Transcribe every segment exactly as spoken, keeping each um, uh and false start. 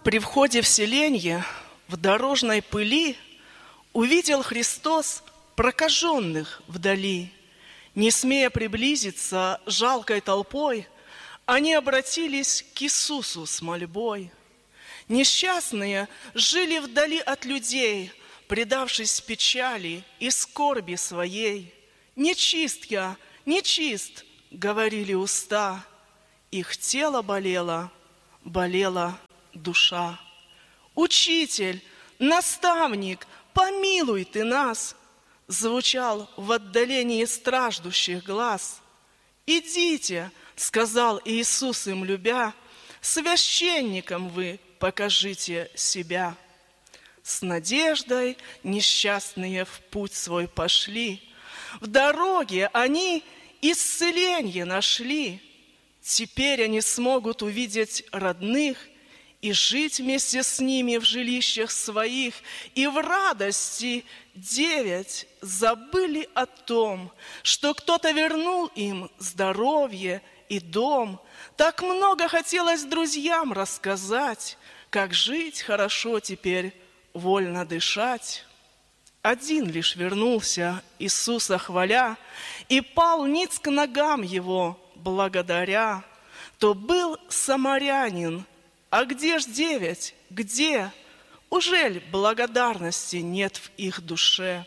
При входе в селенье в дорожной пыли увидел Христос прокаженных вдали. Не смея приблизиться жалкой толпой, они обратились к Иисусу с мольбой. Несчастные жили вдали от людей, предавшись печали и скорби своей. «Нечист я, нечист», — говорили уста, их тело болело, болела душа. «Учитель, наставник, помилуй ты нас», — звучал в отдалении страждущих глаз. «Идите», — сказал Иисус им любя, «священникам вы покажите себя». С надеждой несчастные в путь свой пошли, в дороге они исцеление нашли. Теперь они смогут увидеть родных и жить вместе с ними в жилищах своих. И в радости девять забыли о том, что кто-то вернул им здоровье и дом. Так много хотелось друзьям рассказать, как жить хорошо теперь, вольно дышать. Один лишь вернулся, Иисуса хваля, и пал ниц к ногам его, благодаря. То был самарянин. А где ж девять? Где? Ужель благодарности нет в их душе?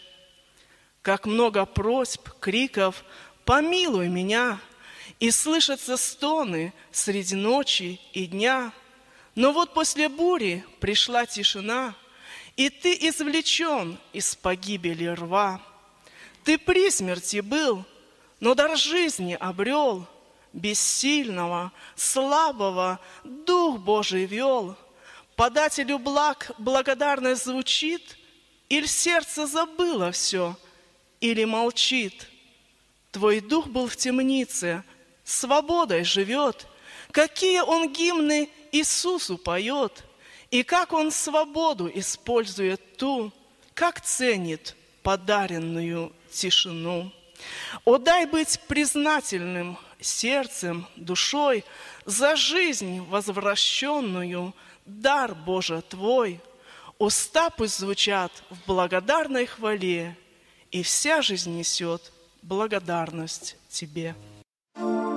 Как много просьб, криков «Помилуй меня!» И слышатся стоны среди ночи и дня. Но вот после бури пришла тишина, и ты извлечен из погибели рва. Ты при смерти был, но дар жизни обрел, бессильного, слабого Дух Божий вел. Подателю благ благодарность звучит, или сердце забыло все, или молчит. Твой дух был в темнице, свободой живет. Какие он гимны Иисусу поет, и как он свободу использует ту, как ценит подаренную тишину. О, дай быть признательным сердцем, душой за жизнь возвращенную, дар Божий Твой. Уста пусть звучат в благодарной хвале, и вся жизнь несет благодарность Тебе.